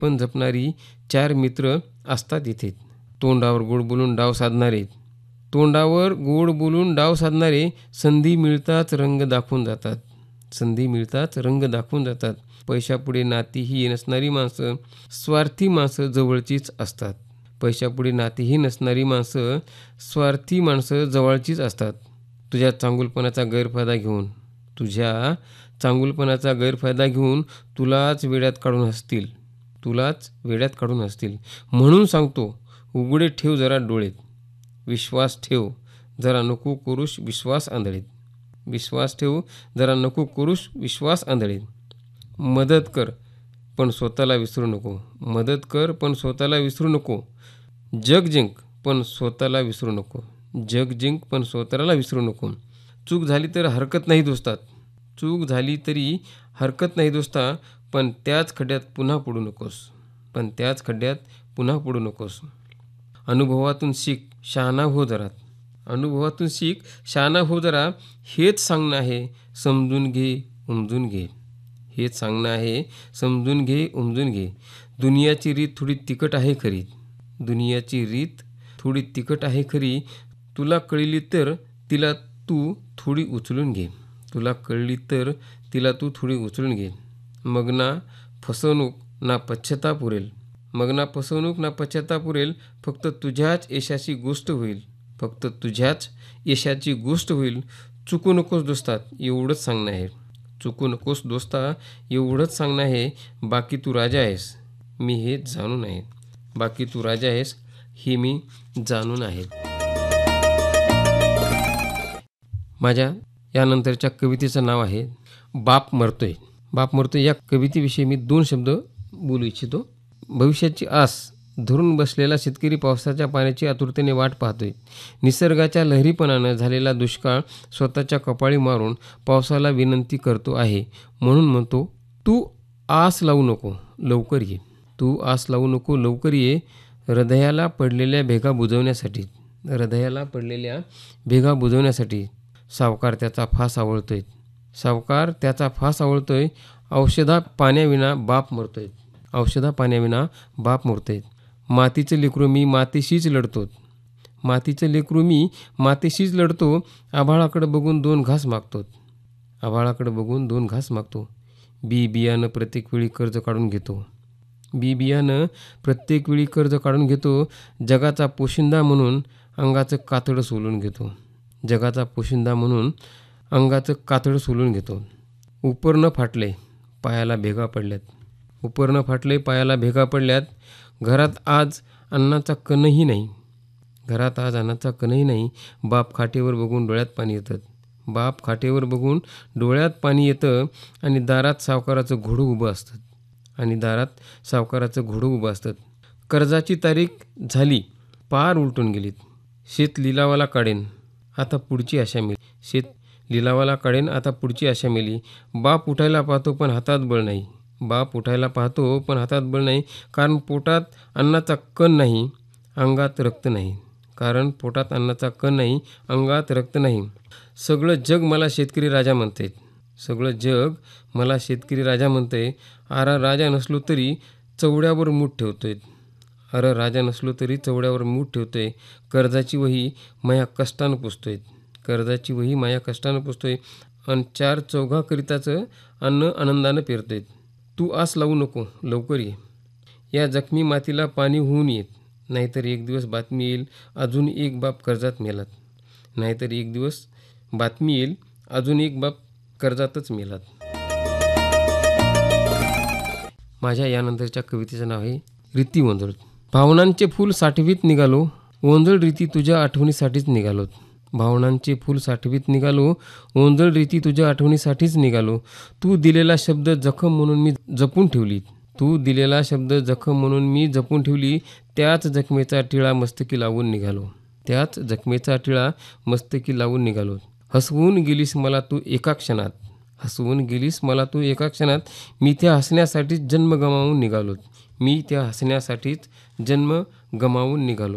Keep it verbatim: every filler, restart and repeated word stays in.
पण जपणारी चार मित्र असतात इथे. तोंडावर गोड बोलून डाव साधणारे तोंडावर गोड बोलून डाव साधणारे संधी मिळताच रंग दाखवून जातात. संधी मिळताच रंग दाखवून जातात. पैशापुढे नातीही नसणारी माणसं, स्वार्थी माणसं जवळचीच असतात. पैशापुढे नातीही नसणारी माणसं, स्वार्थी माणसं जवळचीच असतात. तुझ्या चांगुलपणाचा गैरफायदा घेऊन तुझ्या चांगुलपणाचा गैरफायदा घेऊन तुलाच वेड्यात काढून हसतील. तुलाच वेड्यात काढून हसतील. म्हणून सांगतो, उघडे ठेव जरा डोळेत. विश्वास ठेव जरा नको करूस विश्वास आंधळीत. विश्वास ठेव जरा नको करूस विश्वास आंधळीत. मदत कर पण स्वतःला विसरू नको. मदत कर पण स्वतःला विसरू नको. जग जिंक पण स्वतःला विसरू नको. जग जिंक पण स्वतःला विसरू नको. चूक झाली तर हरकत नाही दोस्तात. चूक झाली तरी हरकत नाही दोस्ता, पण त्याच खड्ड्यात पुन्हा पडू नकोस. पण त्याच खड्ड्यात पुन्हा पडू नकोस. अनुभवातून शिक, शहाणा हो जरा. अनुभवातून शिक, शहाणा हो जरा. हेच सांगणं आहे, समजून घे, उमजून घे. हेच सांगणं आहे, समजून घे, उमजून घे. दुनियाची रीत थोडी तिखट आहे खरी. दुनियाची रीत थोडी तिखट आहे खरी. तुला कळली तर तिला तू थोडी उचलून घे. तुला कळली तर तिला तू थोडी उचलून घे. मग ना फसवणूक ना पश्चाताप उरेल. मग ना फसवणूक ना पश्चाताप उरेल. फक्त तुझ्याच यशाची गोष्ट होईल. फक्त तुझ्याच यशाची गोष्ट होईल. चुकू नकोस दोस्तात, एवढंच सांगणं आहे. चुकू नकोस दोस्ता, एवढंच सांगणं आहे. बाकी तू राजा आहेस, मी हे जाणून आहे. बाकी तू राजा आहेस, हे मी जाणून आहे. माझ्या यानंतरच्या कवितेचं नाव आहे बाप मरतोय. बाप मरतोय या कवितेविषयी मी दोन शब्द बोलू इच्छितो. भविष्याची आस धरून बसलेला शेतकरी पावसाच्या पाण्याची आतुरतेने वाट पाहतोय. निसर्गाच्या लहरीपणानं झालेला दुष्काळ स्वतःच्या कपाळी मारून पावसाला विनंती करतो आहे. म्हणून म्हणतो, तू आस लावू नको, लवकर ये. तू आस लावू नको, लवकर ये. हृदयाला पडलेल्या भेगा बुजवण्यासाठी हृदयाला पडलेल्या भेगा बुजवण्यासाठी सावकार त्याचा फास आवळतोय. सावकार त्याचा फास आवळतोय. औषधा पाण्याविना बाप मरतोय. औषधा पाण्याविना बाप मरतोय. मातीचं लेकरू मी मातीशीच लढतो. मातीचं लेकरू मी मातीशीच लढतो. आभाळाकडे बघून दोन घास मागतो. आभाळाकडे बघून दोन घास मागतो. बी बियाणं प्रत्येक वेळी कर्ज काढून घेतो. बी बियाणं प्रत्येक वेळी कर्ज काढून घेतो. जगाचा पोशिंदा म्हणून अंगाचं कातडं सोलून घेतो. जगाचा पोशिंदा म्हणून अंगाचं कातडं सोलून घेतो. उपरणं फाटले, पायाला भेगा पडल्यात. उपरणं फाटले, पायाला भेगा पडल्यात. घरात आज अन्नाचा कणही नाही. घरात आज अन्नाचा कणही नाही. बाप खाटेवर बघून डोळ्यात पाणी येतं. बाप खाटेवर बघून डोळ्यात पाणी येतं. आणि दारात सावकाराचं घोडं उभं असतं. आणि दारात सावकाराचं घोडं उभं असतं. कर्जाची तारीख झाली, पार उलटून गेलीत. शेत लिलावाला काढेन, आता पुढची आशा मिली. शेत लिलावाला काढेन, आता पुढची आशा मिली. बाप उठायला पाहतो पण हातात बळ नाही. बाप उठायला पाहतो पण हातात बळ नाही. कारण पोटात अन्नाचा कण नाही, अंगात रक्त नाही. कारण पोटात अन्नाचा कण नाही, अंगात रक्त नाही. सगळं जग मला शेतकरी राजा म्हणते. सगळं जग मला शेतकरी राजा म्हणते. अरे राजा नसलो तरी चवड्यावर मूठ ठेवतोय. अरे राजा नसलो तरी चवड्यावर मूठ ठेवतोय. कर्जाची वही माया कष्टानं पुसतोय. कर्जाची वही माया कष्टानं पुसतोय. आणि चार चौघाकरिताचं अन्न आनंदानं पेरतोय. तू आस लावू नको, लवकर ये. या जखमी मातीला पाणी होऊन येत. नाहीतर एक दिवस बातमी येईल, अजून एक बाप कर्जात मेलात. नाहीतर एक दिवस बातमी येईल, अजून एक बाप कर्जातच मेलात. माझ्या यानंतरच्या कवितेचं नाव आहे रीती ओंजळ. भावनांचे फूल साठवीत निघालो, ओंजळ रीती तुझ्या आठवणीसाठीच निघालो. भावनांचे फूल साठवीत निघालो, ओंजळ रीती तुझ्या आठवणीसाठीच निघालो. तू दिलेला शब्द जखम म्हणून मी जपून ठेवली. तू दिलेला शब्द जखम म्हणून मी जपून ठेवली. त्याच जखमेचा टिळा मस्तकी लावून निघालो. त्याच जखमेचा टिळा मस्तकी लावून निघालो. हसवून गेलीस मला तू एका क्षणात. हसवून गेलीस मला तू एका क्षणात. मी त्या हसण्यासाठीच जन्म गमावून निघालो. मी त्या हसण्यासाठीच जन्म गमावून निघालो.